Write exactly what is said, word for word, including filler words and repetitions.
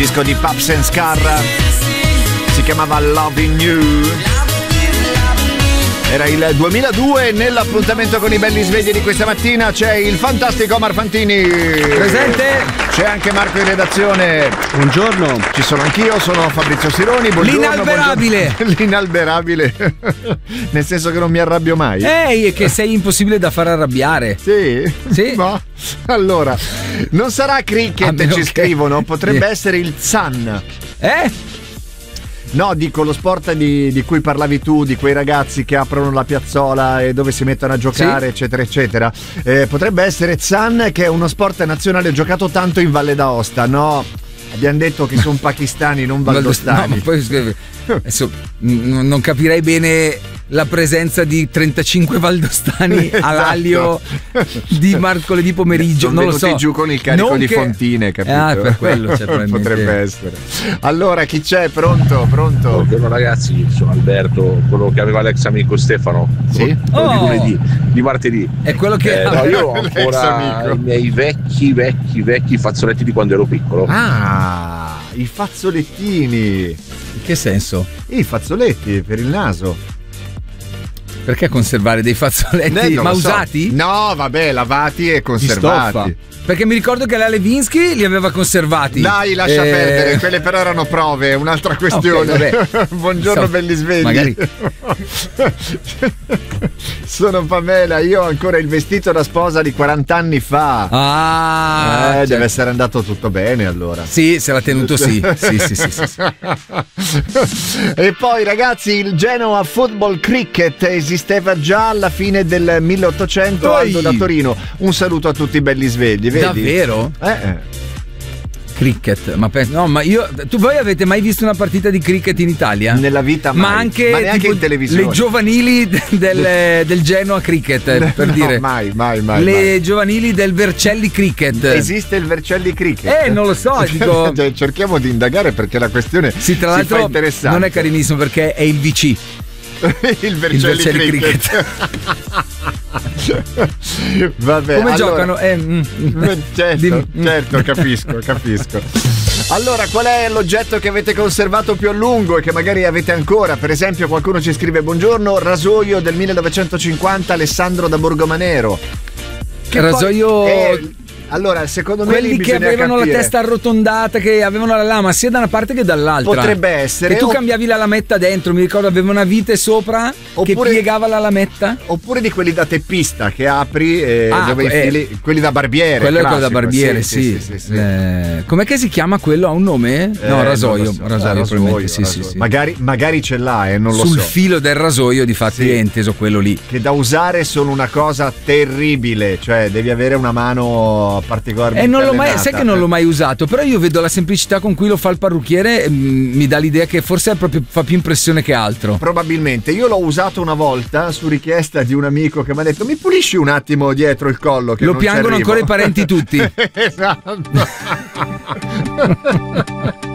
disco di Paps and Scar, si chiamava Loving You. Era il duemiladue. Nell'appuntamento con i belli svegli di questa mattina c'è il fantastico Omar Fantini. Presente. C'è anche Marco in redazione. Buongiorno. Ci sono anch'io, sono Fabrizio Sironi. Buongiorno. L'inalberabile. Buongiorno. L'inalberabile. Nel senso che non mi arrabbio mai. Ehi, è che sei impossibile da far arrabbiare. Sì? Sì. Ma allora, non sarà cricket, ci scrivono, potrebbe essere il Sun. Eh? No, dico lo sport di, di cui parlavi tu, di quei ragazzi che aprono la piazzola e dove si mettono a giocare, sì, eccetera eccetera. Eh, potrebbe essere Zan, che è uno sport nazionale giocato tanto in Valle d'Aosta. No, abbiamo detto che sono pakistani, non valdostani. No, ma poi adesso non capirei bene la presenza di trentacinque valdostani esatto. all'aglio di mercoledì pomeriggio. Sono non lo so. giù con il carico non di che... Fontine, capito? Ah, per quello cioè, potrebbe essere. Allora, chi c'è? Pronto? Pronto? Buongiorno ragazzi, sono Alberto, quello che aveva l'ex amico Stefano. Sì? Quello Oh. di lunedì, di martedì. È quello che eh, no, io ho ancora i miei vecchi, vecchi, vecchi fazzoletti di quando ero piccolo. Ah, i fazzolettini. In che senso? I fazzoletti per il naso. Perché conservare dei fazzoletti Eh, ma so. usati? No, vabbè, lavati e conservati. Perché mi ricordo che la Levinsky li aveva conservati. Dai, lascia eh... perdere, quelle però erano prove, un'altra questione. Okay, Buongiorno, so, belli svegli. Magari. Sono Pamela, io ho ancora il vestito da sposa di quaranta anni fa. Ah, eh, certo. Deve essere andato tutto bene allora. Sì, se l'ha tenuto sì. Sì, sì, sì, sì, sì. E poi ragazzi, il Genoa Football Cricket esisteva già alla fine del milleottocento. Oi. Aldo da Torino. Un saluto a tutti belli svegli. Vedi? Davvero? Eh. Cricket, ma penso, no, ma io, tu voi avete mai visto una partita di cricket in Italia? Nella vita mai. Ma anche, ma neanche tipo, in televisione. le giovanili del, del Genoa Cricket, per no, dire. Mai, mai, mai. Le mai. giovanili del Vercelli Cricket. Esiste il Vercelli Cricket? Eh, non lo so, dico... cioè, cerchiamo di indagare perché la questione sì, tra si l'altro fa interessante. non è carinissimo perché è il V C. il Vercelli, il Vercelli Cricket. Cricket. Vabbè, come allora, giocano? Eh, mm, certo, dimmi. certo, capisco, capisco. Allora, qual è l'oggetto che avete conservato più a lungo e che magari avete ancora? Per esempio, qualcuno ci scrive: buongiorno, rasoio del millenovecentocinquanta Alessandro da Borgomanero. Che rasoio poi, eh, allora, secondo me quelli che avevano capire. la testa arrotondata, che avevano la lama sia da una parte che dall'altra. Potrebbe essere. Che tu o... cambiavi la lametta dentro, mi ricordo aveva una vite sopra. Oppure... che piegava la lametta. Oppure di quelli da teppista che apri e ah, dove eh, infili, quelli da barbiere. Quello classico. è quello da barbiere, sì. sì, sì, sì, sì. Eh, com'è che si chiama quello? Ha un nome? Eh, no, rasoio. So. Rasoio, rasoio, probabilmente. Sì, rasoio. sì, sì. Magari, magari ce l'ha, eh, non lo Sul so. Sul filo del rasoio, difatti, sì. è inteso quello lì. Che da usare sono una cosa terribile, cioè devi avere una mano particolarmente. E non l'ho mai, sai che non l'ho mai usato, però io vedo la semplicità con cui lo fa il parrucchiere, mh, mi dà l'idea che forse è proprio, fa più impressione che altro. Probabilmente. Io l'ho usato una volta su richiesta di un amico che mi ha detto: mi pulisci un attimo dietro il collo che lo non piangono ancora i parenti tutti. Esatto.